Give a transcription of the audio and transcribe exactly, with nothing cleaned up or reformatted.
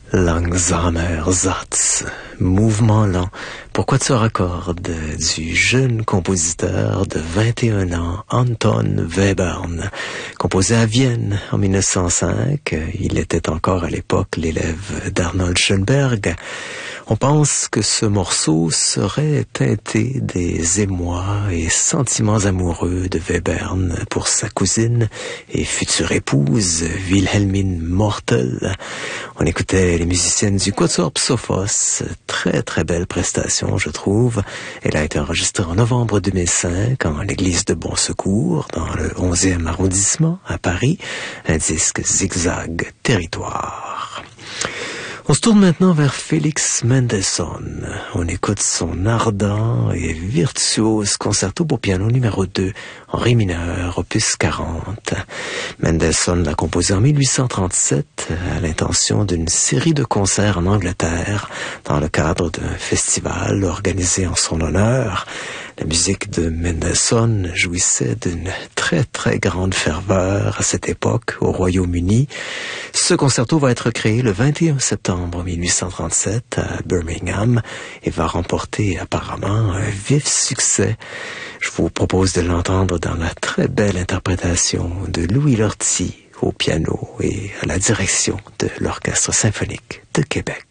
Langsamer Satz, mouvement lent, pour quatuor à cordes du jeune compositeur de vingt et un ans, Anton Webern, composé à Vienne en mille neuf cent cinq. Il était encore à l'époque l'élève d'Arnold Schoenberg. On pense que ce morceau serait teinté des émois et sentiments amoureux de Webern pour sa cousine et future épouse, Wilhelmine Mortel. On écoutait les musiciennes du Quatuor Psophos. Très très belle prestation, je trouve. Elle a été enregistrée en novembre deux mille cinq en l'église de Bon Secours, dans le onzième arrondissement, à Paris. Un disque Zigzag Territoire. On se tourne maintenant vers Félix Mendelssohn. On écoute son ardent et virtuose concerto pour piano numéro deux en ré mineur, opus quarante. Mendelssohn l'a composé en mille huit cent trente-sept à l'intention d'une série de concerts en Angleterre dans le cadre d'un festival organisé en son honneur. La musique de Mendelssohn jouissait d'une très très grande ferveur à cette époque au Royaume-Uni. Ce concerto va être créé le vingt et un septembre mille huit cent trente-sept à Birmingham et va remporter apparemment un vif succès. Je vous propose de l'entendre dans la très belle interprétation de Louis Lortie au piano et à la direction de l'Orchestre symphonique de Québec.